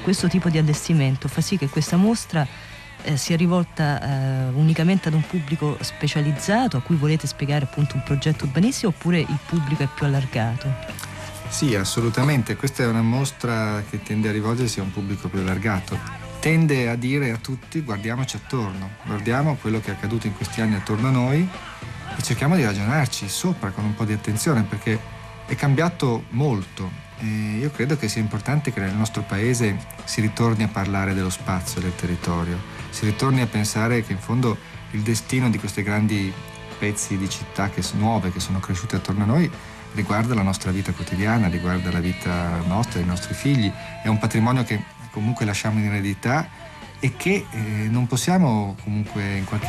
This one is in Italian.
questo tipo di allestimento fa sì che questa mostra sia rivolta unicamente ad un pubblico specializzato a cui volete spiegare appunto un progetto urbanistico, oppure il pubblico è più allargato? Sì, assolutamente, questa è una mostra che tende a rivolgersi a un pubblico più allargato, tende a dire a tutti: guardiamoci attorno, guardiamo quello che è accaduto in questi anni attorno a noi e cerchiamo di ragionarci sopra con un po' di attenzione, perché è cambiato molto e io credo che sia importante che nel nostro paese si ritorni a parlare dello spazio e del territorio, si ritorni a pensare che in fondo il destino di questi grandi pezzi di città nuove che sono cresciute attorno a noi riguarda la nostra vita quotidiana, riguarda la vita nostra, dei nostri figli, è un patrimonio che comunque lasciamo in eredità e che non possiamo comunque in qualche